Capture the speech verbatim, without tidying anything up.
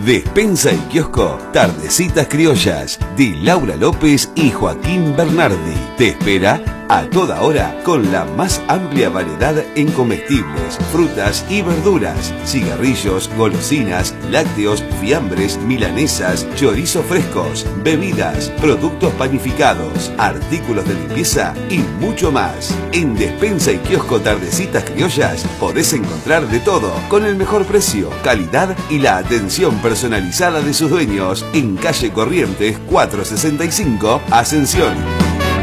Despensa y kiosco Tardecitas Criollas de Laura López y Joaquín Bernardi. Te espera a toda hora con la más amplia variedad en comestibles, frutas y verduras, cigarrillos, golosinas, lácteos, fiambres, milanesas, chorizos frescos, bebidas, productos panificados, artículos de limpieza y mucho más. En Despensa y Kiosco Tardecitas Criollas podés encontrar de todo con el mejor precio, calidad y la atención personalizada de sus dueños en calle Corrientes cuatrocientos sesenta y cinco, Ascensión.